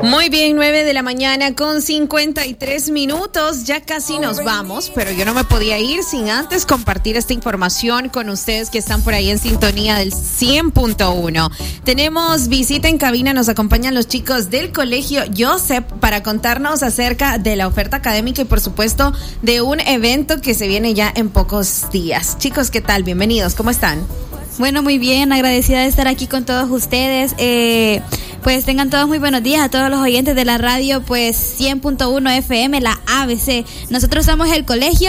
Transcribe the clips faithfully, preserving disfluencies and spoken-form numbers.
Muy bien, nueve de la mañana con cincuenta y tres minutos, ya casi nos vamos, pero yo no me podía ir sin antes compartir esta información con ustedes que están por ahí en sintonía del cien punto uno. Tenemos visita en cabina, nos acompañan los chicos del Colegio Joseph para contarnos acerca de la oferta académica y por supuesto de un evento que se viene ya en pocos días. Chicos, ¿qué tal? Bienvenidos, ¿cómo están? Bueno, muy bien, agradecida de estar aquí con todos ustedes. Eh, pues tengan todos muy buenos días a todos los oyentes de la radio, pues cien punto uno F M, la A B C. Nosotros somos el Colegio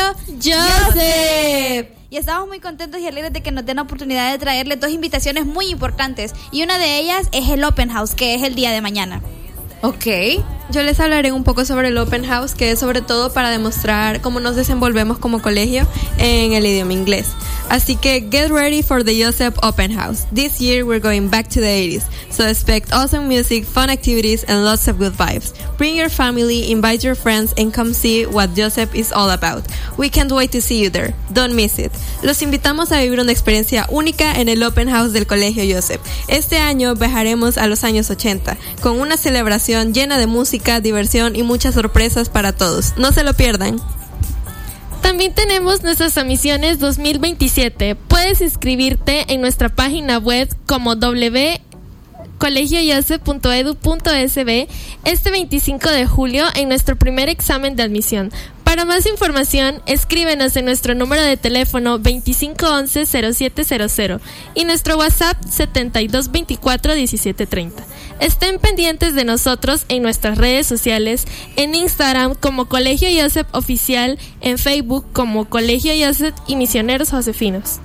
Joseph. Y estamos muy contentos y alegres de que nos den la oportunidad de traerles dos invitaciones muy importantes. Y una de ellas es el Open House, que es el día de mañana. Ok. Yo les hablaré un poco sobre el Open House, que es sobre todo para demostrar cómo nos desenvolvemos como colegio en el idioma inglés. Así que get ready for the Joseph Open House. This year we're going back to the eighties, so expect awesome music, fun activities and lots of good vibes. Bring your family, invite your friends and come see what Joseph is all about. We can't wait to see you there. Don't miss it. Los invitamos a vivir una experiencia única en el Open House del Colegio Joseph. Este año viajaremos a los años ochenta, con una celebración llena de música, diversión y muchas sorpresas para todos. No se lo pierdan. También tenemos nuestras admisiones dos mil veintisiete. Puedes inscribirte en nuestra página web como w w w punto colegio joseph punto e d u punto s b este veinticinco de julio en nuestro primer examen de admisión. Para más información, escríbenos en nuestro número de teléfono veinticinco once cero siete cero cero y nuestro WhatsApp setenta y dos veinticuatro diecisiete treinta. Estén pendientes de nosotros en nuestras redes sociales, en Instagram como Colegio Joseph Oficial, en Facebook como Colegio Joseph y Misioneros Josefinos.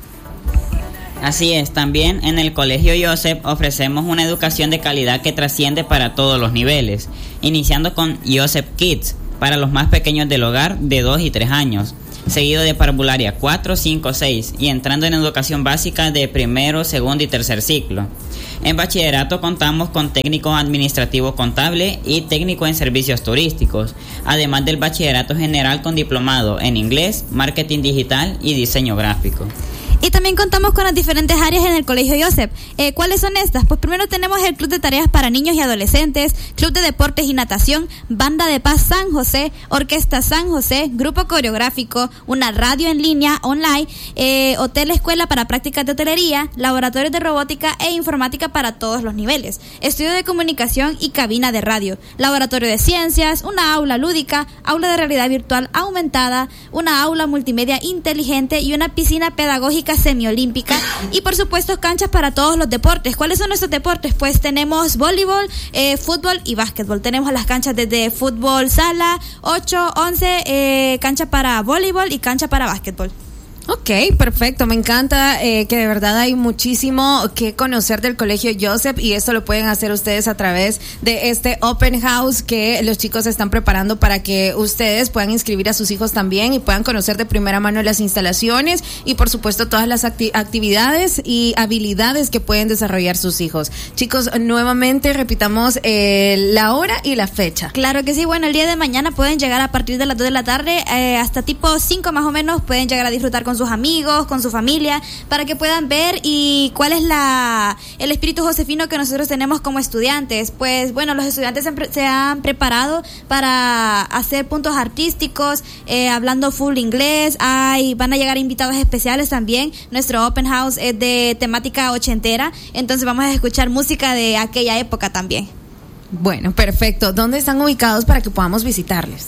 Así es, también en el Colegio Joseph ofrecemos una educación de calidad que trasciende para todos los niveles, iniciando con Joseph Kids, para los más pequeños del hogar de dos y tres años, seguido de parvularia cuatro, cinco, seis y entrando en educación básica de primero, segundo y tercer ciclo. En bachillerato contamos con técnico administrativo contable y técnico en servicios turísticos, además del bachillerato general con diplomado en inglés, marketing digital y diseño gráfico. Y también contamos con las diferentes áreas en el Colegio Joseph. Eh, ¿Cuáles son estas? Pues primero tenemos el Club de Tareas para Niños y Adolescentes, Club de Deportes y Natación, Banda de Paz San José, Orquesta San José, Grupo Coreográfico, una radio en línea, online, eh, Hotel Escuela para prácticas de hotelería, laboratorios de robótica e informática para todos los niveles, estudio de comunicación y cabina de radio, laboratorio de ciencias, una aula lúdica, aula de realidad virtual aumentada, una aula multimedia inteligente y una piscina pedagógica semiolímpica y por supuesto canchas para todos los deportes. ¿Cuáles son nuestros deportes? Pues tenemos voleibol, eh, fútbol y básquetbol. Tenemos las canchas desde fútbol sala, ocho, once, eh, cancha para voleibol y cancha para básquetbol. Ok, perfecto, me encanta eh, que de verdad hay muchísimo que conocer del Colegio Joseph y esto lo pueden hacer ustedes a través de este Open House que los chicos están preparando para que ustedes puedan inscribir a sus hijos también y puedan conocer de primera mano las instalaciones y por supuesto todas las acti- actividades y habilidades que pueden desarrollar sus hijos. Chicos, nuevamente repitamos eh, la hora y la fecha. Claro que sí, bueno, el día de mañana pueden llegar a partir de las dos de la tarde eh, hasta tipo cinco más o menos, pueden llegar a disfrutar con sus amigos, con su familia, para que puedan ver y cuál es la el espíritu josefino que nosotros tenemos como estudiantes. Pues bueno, los estudiantes se han, se han preparado para hacer puntos artísticos, eh, hablando full inglés, hay, van a llegar invitados especiales también. Nuestro Open House es de temática ochentera, entonces vamos a escuchar música de aquella época también. Bueno, perfecto. ¿Dónde están ubicados para que podamos visitarles?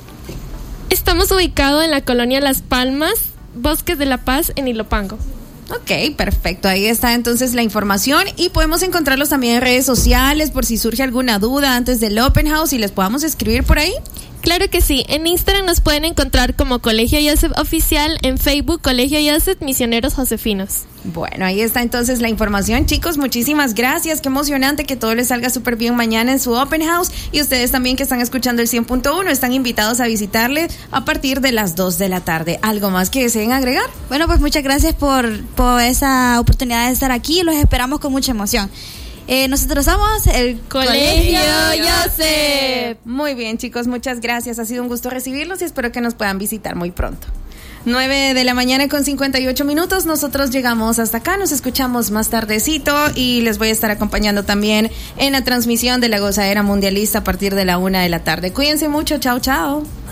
Estamos ubicados en la colonia Las Palmas, Bosques de la Paz, en Ilopango. Ok, perfecto. Ahí está entonces la información y podemos encontrarlos también en redes sociales por si surge alguna duda antes del Open House y les podamos escribir por ahí. Claro que sí, en Instagram nos pueden encontrar como Colegio Joseph Oficial, en Facebook Colegio Joseph Misioneros Josefinos. Bueno, ahí está entonces la información, chicos, muchísimas gracias, qué emocionante que todo les salga súper bien mañana en su Open House y ustedes también que están escuchando el cien punto uno están invitados a visitarle a partir de las dos de la tarde. ¿Algo más que deseen agregar? Bueno, pues muchas gracias por, por esa oportunidad de estar aquí, los esperamos con mucha emoción. Eh, nosotros somos el Colegio Joseph. Muy bien, chicos, muchas gracias. Ha sido un gusto recibirlos y espero que nos puedan visitar muy pronto. nueve de la mañana con cincuenta y ocho minutos. Nosotros llegamos hasta acá, nos escuchamos más tardecito y les voy a estar acompañando también en la transmisión de la Gozadera Mundialista a partir de la una de la tarde. Cuídense mucho, chao, chao.